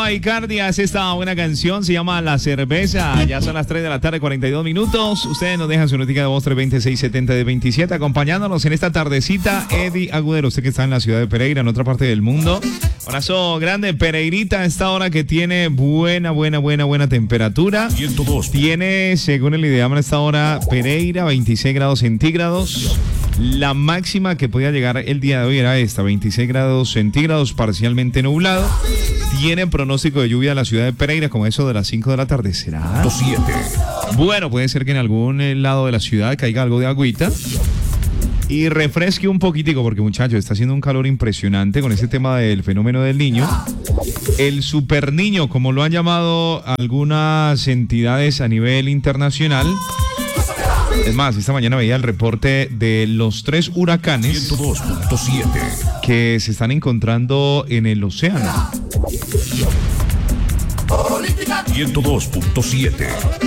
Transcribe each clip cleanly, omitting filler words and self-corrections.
Icardi hace esta buena canción, se llama La Cerveza. Ya son las 3 de la tarde, 42 minutos. Ustedes nos dejan su noticia de voz 320-670-27, acompañándonos en esta tardecita. Eddie Agudero, usted que está en la ciudad de Pereira, en otra parte del mundo. Abrazo grande, Pereirita, a esta hora que tiene buena temperatura. 102. Tiene, según el IDEAM, a esta hora Pereira, 26 grados centígrados. La máxima que podía llegar el día de hoy era esta, 26 grados centígrados, parcialmente nublado. Tiene pronóstico de lluvia en la ciudad de Pereira, como eso de las 5 de la tarde. ¿Será? 7. Bueno, puede ser que en algún lado de la ciudad caiga algo de agüita y refresque un poquitico, porque muchachos, está haciendo un calor impresionante con este tema del fenómeno del niño. El super niño, como lo han llamado algunas entidades a nivel internacional. Es más, esta mañana veía el reporte de los 3 huracanes 102.7 que se están encontrando en el océano. 102.7.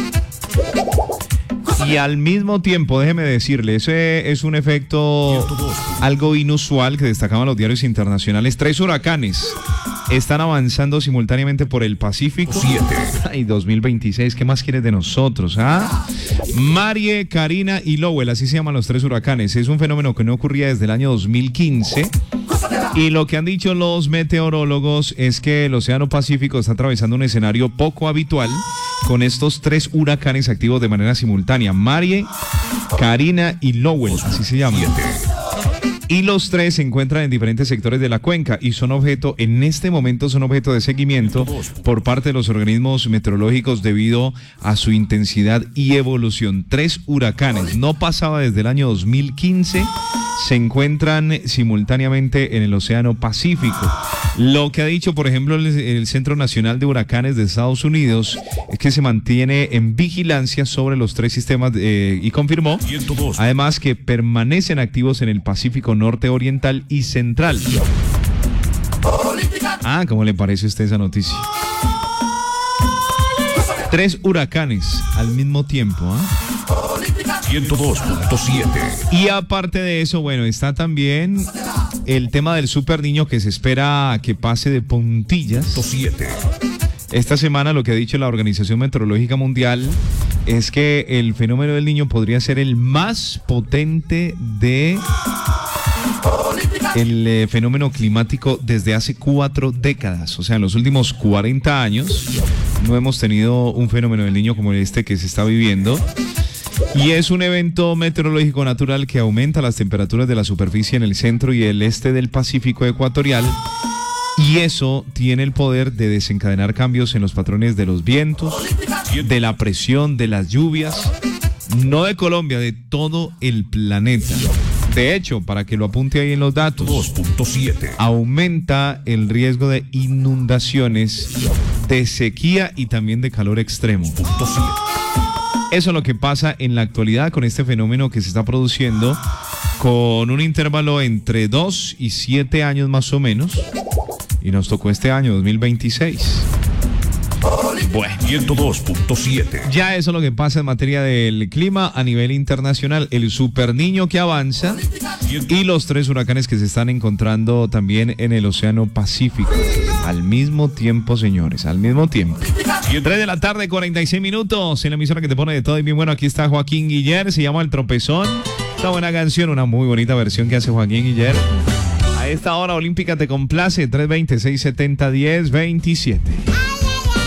Y al mismo tiempo, déjeme decirle, ese es un efecto algo inusual que destacaban los diarios internacionales. 3 huracanes están avanzando simultáneamente por el Pacífico. 7. Ay, 2026, ¿qué más quieres de nosotros? Marie, Karina y Lowell, así se llaman los 3 huracanes. Es un fenómeno que no ocurría desde el año 2015. Y lo que han dicho los meteorólogos es que el Océano Pacífico está atravesando un escenario poco habitual con estos 3 huracanes activos de manera simultánea. Marie, Karina y Lowell, así se llaman. Y los 3 se encuentran en diferentes sectores de la cuenca y en este momento son objeto de seguimiento por parte de los organismos meteorológicos debido a su intensidad y evolución. 3 huracanes, no pasaba desde el año 2015, se encuentran simultáneamente en el Océano Pacífico. Lo que ha dicho, por ejemplo, el Centro Nacional de Huracanes de Estados Unidos es que se mantiene en vigilancia sobre los 3 sistemas y confirmó, además, que permanecen activos en el Pacífico Norte, Oriental y Central. ¿Cómo le parece a usted esa noticia? 3 huracanes al mismo tiempo, 102.7. Y aparte de eso, bueno, está también el tema del super niño que se espera que pase de puntillas. 7. Esta semana lo que ha dicho la Organización Meteorológica Mundial es que el fenómeno del niño podría ser el más potente de el fenómeno climático desde hace 4 décadas. O sea, en los últimos 40 años no hemos tenido un fenómeno del niño como este que se está viviendo. Y es un evento meteorológico natural que aumenta las temperaturas de la superficie en el centro y el este del Pacífico ecuatorial. Y eso tiene el poder de desencadenar cambios en los patrones de los vientos, de la presión, de las lluvias, no de Colombia, de todo el planeta. De hecho, para que lo apunte ahí en los datos, 2.7. aumenta el riesgo de inundaciones, de sequía y también de calor extremo. 2.7. Eso es lo que pasa en la actualidad con este fenómeno que se está produciendo con un intervalo entre 2 y 7 años más o menos. Y nos tocó este año, 2026. Bueno, 102.7. ya eso es lo que pasa en materia del clima a nivel internacional. El super niño que avanza y los 3 huracanes que se están encontrando también en el Océano Pacífico. Al mismo tiempo, señores, al mismo tiempo. 3 de la tarde, 46 minutos. En la emisora que te pone de todo y bien bueno, aquí está Joaquín Guiller, se llama El Tropezón. Esta buena canción, una muy bonita versión que hace Joaquín Guiller. A esta hora olímpica te complace, 320-670-1027.